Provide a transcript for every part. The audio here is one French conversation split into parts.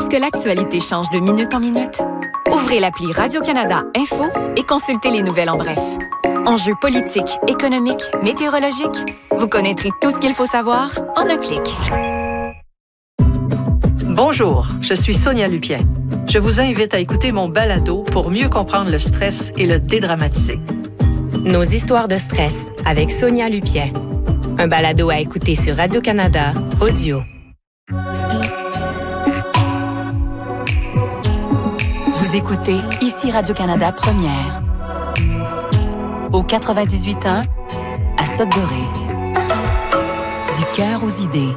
que l'actualité change de minute en minute? Ouvrez l'appli Radio-Canada Info et consultez les nouvelles en bref. Enjeux politiques, économiques, météorologiques, vous connaîtrez tout ce qu'il faut savoir en un clic. Bonjour, je suis Sonia Lupien. Je vous invite à écouter mon balado pour mieux comprendre le stress et le dédramatiser. Nos histoires de stress avec Sonia Lupien. Un balado à écouter sur Radio-Canada Audio. Vous écoutez ici Radio-Canada Première. Au 98.1, à Sudbury. Du cœur aux idées.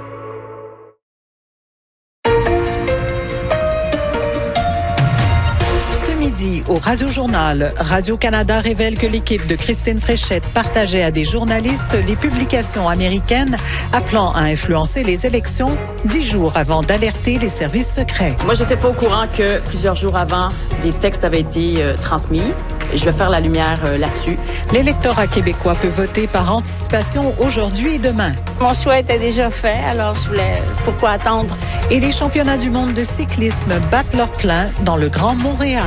Au Radio-Journal, Radio-Canada révèle que l'équipe de Christine Fréchette partageait à des journalistes les publications américaines appelant à influencer les élections 10 jours avant d'alerter les services secrets. Moi, j'étais pas au courant que plusieurs jours avant, les textes avaient été transmis. Et je vais faire la lumière là-dessus. L'électorat québécois peut voter par anticipation aujourd'hui et demain. Mon choix était déjà fait, alors je voulais... Pourquoi attendre? Et les championnats du monde de cyclisme battent leur plein dans le Grand Montréal.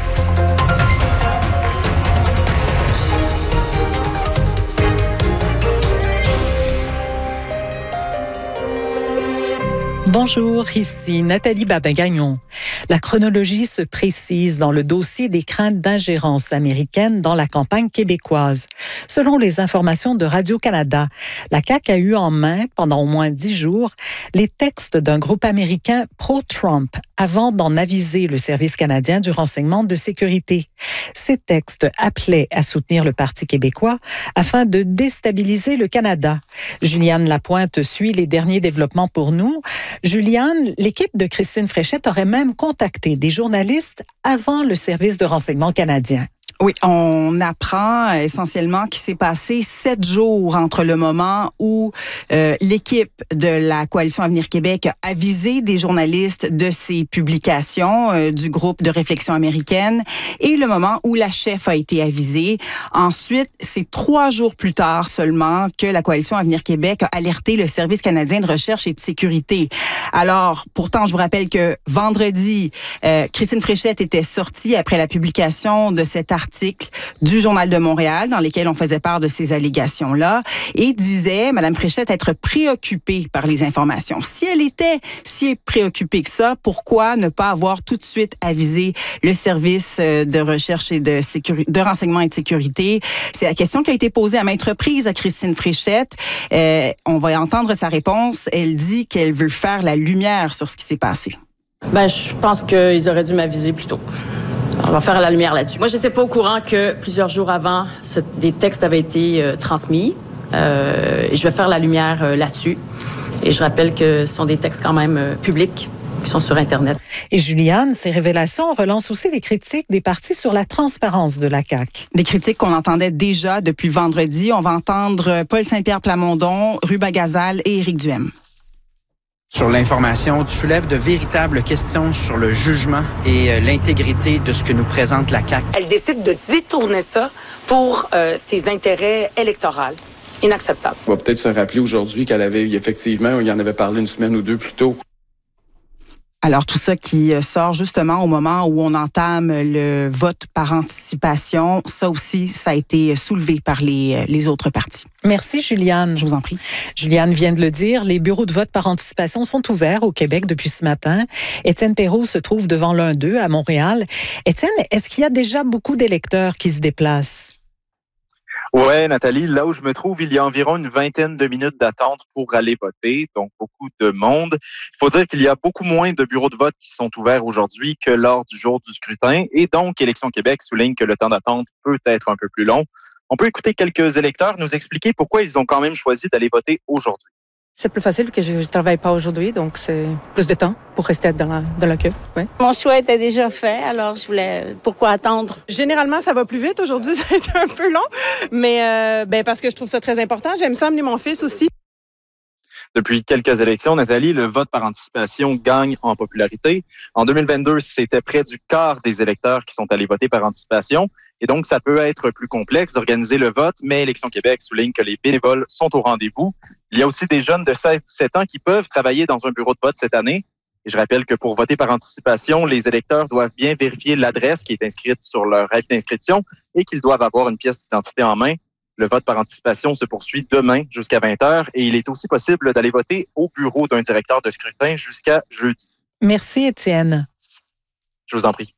Bonjour, ici Nathalie Babin-Gagnon. La chronologie se précise dans le dossier des craintes d'ingérence américaine dans la campagne québécoise. Selon les informations de Radio-Canada, la CAQ a eu en main, pendant au moins 10 jours, les textes d'un groupe américain pro-Trump avant d'en aviser le Service canadien du renseignement de sécurité. Ces textes appelaient à soutenir le Parti québécois afin de déstabiliser le Canada. Juliane Lapointe suit les derniers développements pour nous. Juliane, l'équipe de Christine Fréchette aurait même contacté des journalistes avant le service de renseignement canadien. Oui, on apprend essentiellement qu'il s'est passé 7 jours entre le moment où l'équipe de la Coalition Avenir Québec a avisé des journalistes de ces publications du groupe de réflexion américaine et le moment où la chef a été avisée. Ensuite, c'est 3 jours plus tard seulement que la Coalition Avenir Québec a alerté le Service canadien de recherche et de sécurité. Alors, pourtant, je vous rappelle que vendredi, Christine Fréchette était sortie après la publication de cet article du Journal de Montréal dans lesquels on faisait part de ces allégations-là et disait, Mme Fréchette, être préoccupée par les informations. Si elle était si préoccupée que ça, pourquoi ne pas avoir tout de suite avisé le service de recherche et de renseignement et de sécurité? C'est la question qui a été posée à maintes reprises à Christine Fréchette. On va entendre sa réponse. Elle dit qu'elle veut faire la lumière sur ce qui s'est passé. Je pense qu'ils auraient dû m'aviser plus tôt. On va faire la lumière là-dessus. Moi, j'étais pas au courant que plusieurs jours avant, des textes avaient été transmis. Et je vais faire la lumière là-dessus. Et je rappelle que ce sont des textes quand même publics qui sont sur Internet. Et Juliane, ces révélations relancent aussi les critiques des partis sur la transparence de la CAQ. Des critiques qu'on entendait déjà depuis vendredi. On va entendre Paul Saint-Pierre Plamondon, Ruba Gazal et Éric Duhem. Sur l'information, tu soulèves de véritables questions sur le jugement et l'intégrité de ce que nous présente la CAQ. Elle décide de détourner ça pour ses intérêts électoraux. Inacceptable. On va peut-être se rappeler aujourd'hui qu'elle avait effectivement, il y en avait parlé une semaine ou deux plus tôt. Alors, tout ça qui sort justement au moment où on entame le vote par anticipation, ça aussi, ça a été soulevé par les autres partis. Merci, Juliane. Je vous en prie. Juliane vient de le dire, les bureaux de vote par anticipation sont ouverts au Québec depuis ce matin. Étienne Perrault se trouve devant l'un d'eux à Montréal. Étienne, est-ce qu'il y a déjà beaucoup d'électeurs qui se déplacent? Ouais, Nathalie, là où je me trouve, il y a environ une vingtaine de minutes d'attente pour aller voter, donc beaucoup de monde. Il faut dire qu'il y a beaucoup moins de bureaux de vote qui sont ouverts aujourd'hui que lors du jour du scrutin, et donc Élections Québec souligne que le temps d'attente peut être un peu plus long. On peut écouter quelques électeurs nous expliquer pourquoi ils ont quand même choisi d'aller voter aujourd'hui. C'est plus facile que je ne travaille pas aujourd'hui, donc c'est plus de temps pour rester dans la queue. Ouais. Mon choix était déjà fait, alors je voulais... Pourquoi attendre? Généralement, ça va plus vite. Aujourd'hui, ça a été un peu long, mais parce que je trouve ça très important. J'aime ça amener mon fils aussi. Depuis quelques élections, Nathalie, le vote par anticipation gagne en popularité. En 2022, c'était près du quart des électeurs qui sont allés voter par anticipation. Et donc, ça peut être plus complexe d'organiser le vote, mais Élections Québec souligne que les bénévoles sont au rendez-vous. Il y a aussi des jeunes de 16-17 ans qui peuvent travailler dans un bureau de vote cette année. Et je rappelle que pour voter par anticipation, les électeurs doivent bien vérifier l'adresse qui est inscrite sur leur avis d'inscription et qu'ils doivent avoir une pièce d'identité en main. Le vote par anticipation se poursuit demain jusqu'à 20h et il est aussi possible d'aller voter au bureau d'un directeur de scrutin jusqu'à jeudi. Merci, Étienne. Je vous en prie.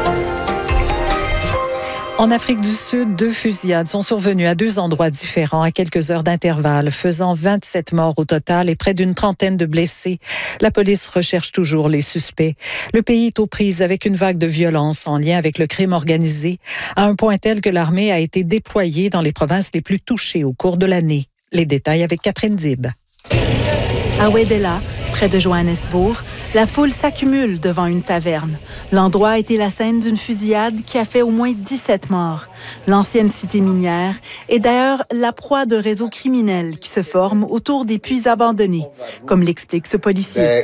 En Afrique du Sud, 2 fusillades sont survenues à 2 endroits différents à quelques heures d'intervalle, faisant 27 morts au total et près d'une trentaine de blessés. La police recherche toujours les suspects. Le pays est aux prises avec une vague de violence en lien avec le crime organisé, à un point tel que l'armée a été déployée dans les provinces les plus touchées au cours de l'année. Les détails avec Catherine Dib. À Wedella, près de Johannesburg, la foule s'accumule devant une taverne. L'endroit a été la scène d'une fusillade qui a fait au moins 17 morts. L'ancienne cité minière est d'ailleurs la proie de réseaux criminels qui se forment autour des puits abandonnés, comme l'explique ce policier.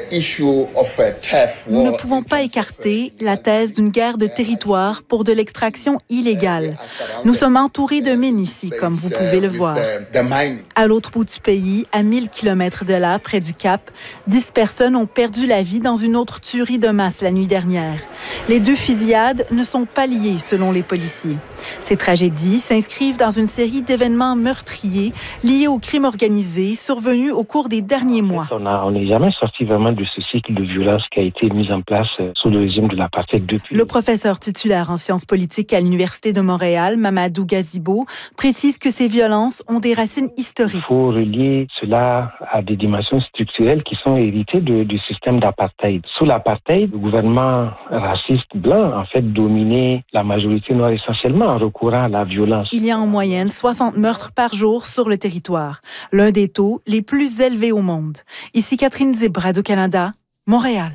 Nous ne pouvons pas écarter la thèse d'une guerre de territoire pour de l'extraction illégale. Nous sommes entourés de mines ici, comme vous pouvez le voir. À l'autre bout du pays, à 1000 km de là, près du Cap, 10 personnes ont perdu la vie dans une autre tuerie de masse la nuit dernière. Les 2 fusillades ne sont pas liées, selon les policiers. Ces tragédies s'inscrivent dans une série d'événements meurtriers liés au crime organisé survenus au cours des derniers mois. On n'est jamais sorti vraiment de ce cycle de violence qui a été mis en place sous le régime de l'apartheid depuis. Le professeur titulaire en sciences politiques à l'Université de Montréal, Mamadou Gazibo, précise que ces violences ont des racines historiques. Il faut relier cela à des dimensions structurelles qui sont héritées du système d'apartheid. Sous l'apartheid, le gouvernement raciste blanc, en fait, dominait la majorité noire essentiellement en recourant à la violence. Il y a en moyenne 60 meurtres par jour sur le territoire, l'un des taux les plus élevés au monde. Ici Catherine Zib, Radio-Canada, Montréal.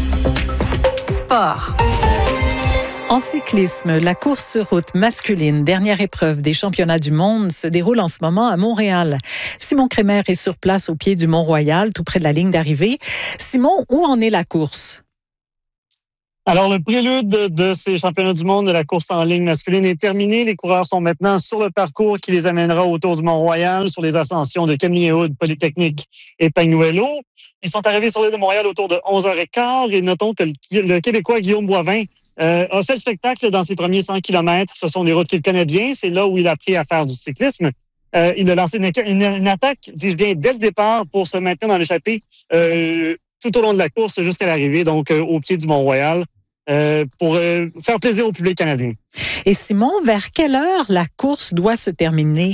Sport. En cyclisme, la course sur route masculine, dernière épreuve des championnats du monde, se déroule en ce moment à Montréal. Simon Crémer est sur place au pied du Mont-Royal, tout près de la ligne d'arrivée. Simon, où en est la course? Alors, le prélude de ces championnats du monde de la course en ligne masculine est terminé. Les coureurs sont maintenant sur le parcours qui les amènera autour du Mont-Royal, sur les ascensions de Camille-Hood, Polytechnique et Pagnuelo. Ils sont arrivés sur l'île de Montréal autour de 11h15 et notons que le Québécois Guillaume Boivin a fait le spectacle dans ses premiers 100 km. Ce sont des routes qu'il connaît bien. C'est là où il a appris à faire du cyclisme. Il a lancé une attaque, dis-je bien, dès le départ pour se maintenir dans l'échappée tout au long de la course jusqu'à l'arrivée, donc au pied du Mont-Royal, pour faire plaisir au public canadien. Et Simon, vers quelle heure la course doit se terminer?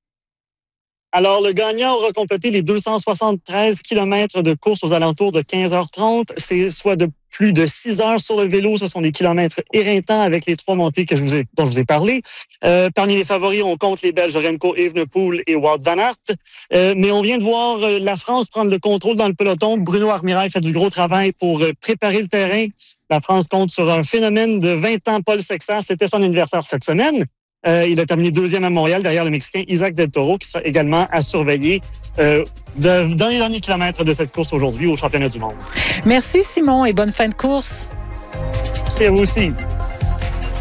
Alors, le gagnant aura complété les 273 km de course aux alentours de 15h30. C'est soit de plus de 6 heures sur le vélo. Ce sont des kilomètres éreintants avec les 3 montées dont je vous ai parlé. Parmi les favoris, on compte les Belges Remco Evenepoel et Wout van Aert. Mais on vient de voir la France prendre le contrôle dans le peloton. Bruno Armirail fait du gros travail pour préparer le terrain. La France compte sur un phénomène de 20 ans, Paul Sexas. C'était son anniversaire cette semaine. Il a terminé 2e à Montréal derrière le Mexicain Isaac Del Toro, qui sera également à surveiller dans les derniers kilomètres de cette course aujourd'hui au championnat du monde. Merci Simon et bonne fin de course. Merci à vous aussi.